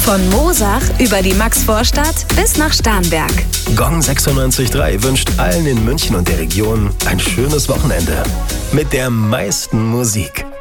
Von Moosach über die Maxvorstadt bis nach Starnberg. Gong 96.3 wünscht allen in München und der Region ein schönes Wochenende mit der meisten Musik.